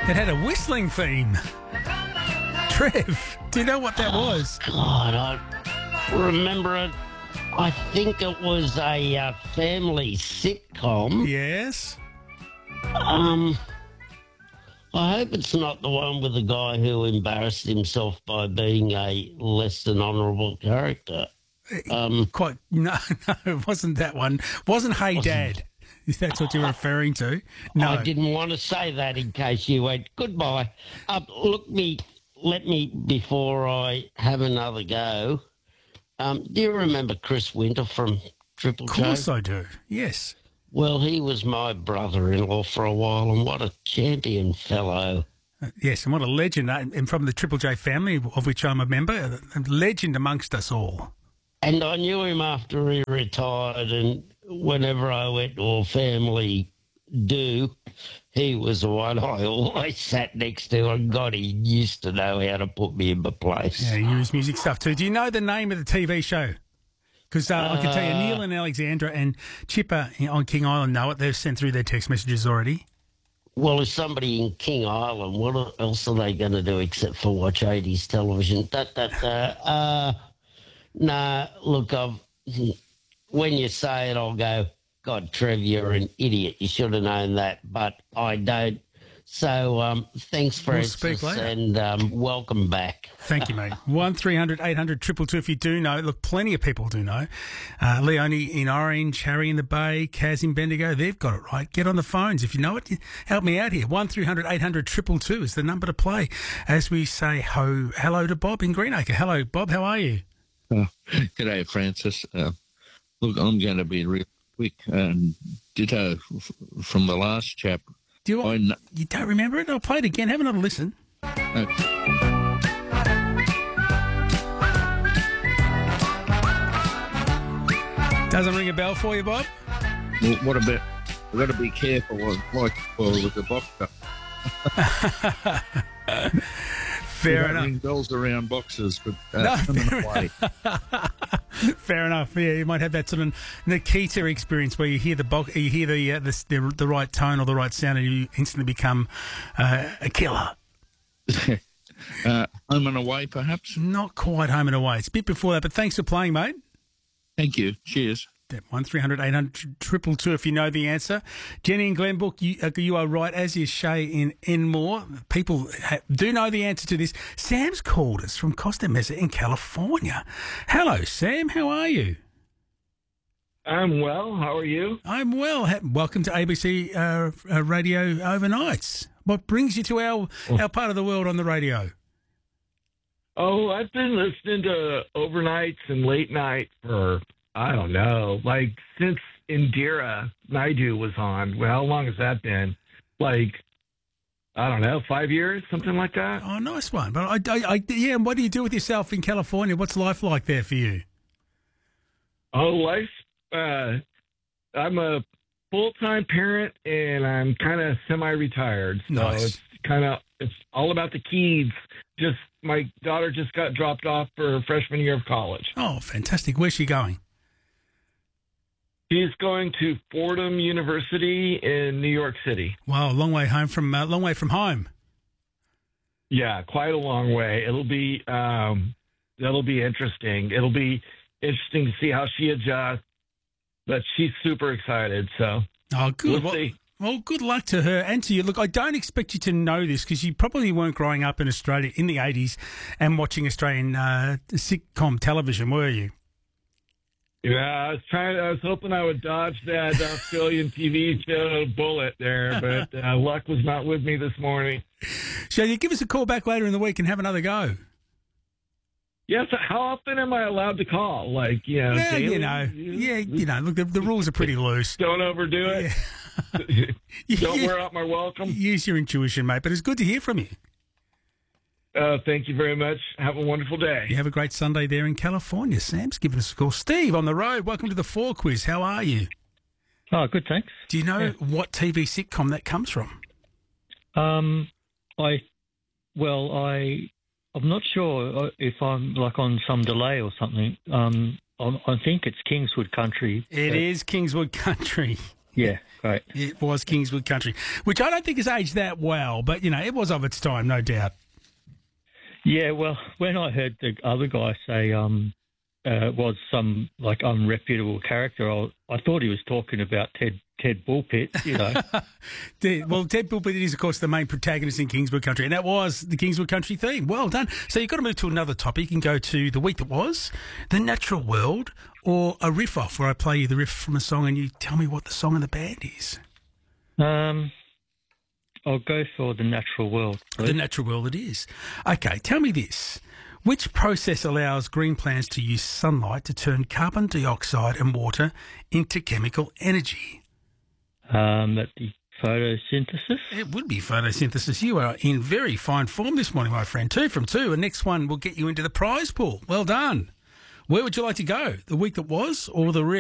It had a whistling theme. Trev, do you know what that was? God, I remember it. I think it was a family sitcom. Yes. I hope it's not the one with the guy who embarrassed himself by being a less than honourable character. No, it wasn't that one. Wasn't Hey Dad, if that's what you're referring to. No. I didn't want to say that in case you went, goodbye. Let me, before I have another go, do you remember Chris Winter from Triple J? Of course I do, yes. Well, he was my brother-in-law for a while, and what a champion fellow. Yes, and what a legend, and from the Triple J family, of which I'm a member, a legend amongst us all. And I knew him after he retired, and whenever I went to a family do, he was the one I always sat next to, and God, he used to know how to put me in my place. Yeah, he knew his music stuff too. Do you know the name of the TV show? Because I can tell you, Neil and Alexandra and Chipper on King Island know it. They've sent through their text messages already. Well, as somebody in King Island, what else are they going to do except for watch 80s television? Nah, look, when you say it, I'll go, God, Trev, you're an idiot. You should have known that, but I don't. So thanks, Francis, and welcome back. Thank you, mate. 1300 800 222 if you do know. Look, plenty of people do know. Leonie in Orange, Harry in the Bay, Kaz in Bendigo, they've got it right. Get on the phones. If you know it, help me out here. 1300 800 222 is the number to play as we say hello to Bob in Greenacre. Hello, Bob. How are you? G'day, Francis. Look, I'm going to be real quick. Ditto from the last chap. You don't remember it? I'll play it again. Have another listen. Doesn't ring a bell for you, Bob? Well, what about... I've got to be careful with the boxer. Fair enough. Ring bells around boxes, but fair enough. Yeah, you might have that sort of Nikita experience where you hear the right tone or the right sound, and you instantly become a killer. Home and away, perhaps. Not quite home and away. It's a bit before that, but thanks for playing, mate. Thank you. Cheers. 1300 800 222 if you know the answer. Jenny in Glenbrook, you are right, as is Shay in Enmore. People do know the answer to this. Sam's called us from Costa Mesa in California. Hello, Sam. How are you? I'm well. How are you? I'm well. Welcome to ABC Radio Overnights. What brings you to our part of the world on the radio? Oh, I've been listening to overnights and late night for, I don't know, like since Indira Naidu was on. Well, how long has that been? Like, I don't know, 5 years, something like that. Oh, nice one. But yeah. And what do you do with yourself in California? What's life like there for you? Oh, life. I'm a full-time parent and I'm kind of semi-retired. So nice. It's all about the kids. Just my daughter just got dropped off for her freshman year of college. Oh, fantastic. Where's she going? She's going to Fordham University in New York City. Wow, long way from home. Yeah, quite a long way. That'll be interesting. It'll be interesting to see how she adjusts, but she's super excited. So, good. We'll see. Well, good luck to her and to you. Look, I don't expect you to know this because you probably weren't growing up in Australia in the 80s and watching Australian sitcom television, were you? Yeah, I was hoping I would dodge that Australian TV show bullet there, but luck was not with me this morning. Shall you give us a call back later in the week and have another go? Yes. How often am I allowed to call? Like, daily? Look, the rules are pretty loose. Don't overdo it. Yeah. Don't wear out my welcome. Use your intuition, mate. But it's good to hear from you. Thank you very much. Have a wonderful day. You have a great Sunday there in California. Sam's giving us a call. Steve on the road. Welcome to the 4 Quiz. How are you? Oh, good, thanks. Do you know what TV sitcom that comes from? I'm not sure if I'm like on some delay or something. I think it's Kingswood Country. It is Kingswood Country. Yeah, great. It was Kingswood Country, which I don't think has aged that well, but, it was of its time, no doubt. Yeah, well, when I heard the other guy say was some, unreputable character, I thought he was talking about Ted Bullpitt, Well, Ted Bullpitt is, of course, the main protagonist in Kingswood Country, and that was the Kingswood Country theme. Well done. So you've got to move to another topic and go to the week that was, the natural world, or a riff-off where I play you the riff from a song and you tell me what the song and the band is. I'll go for the natural world, please. The natural world it is. Okay, tell me this. Which process allows green plants to use sunlight to turn carbon dioxide and water into chemical energy? That'd be photosynthesis. It would be photosynthesis. You are in very fine form this morning, my friend. 2 from 2, and next one will get you into the prize pool. Well done. Where would you like to go? The week that was or the riff?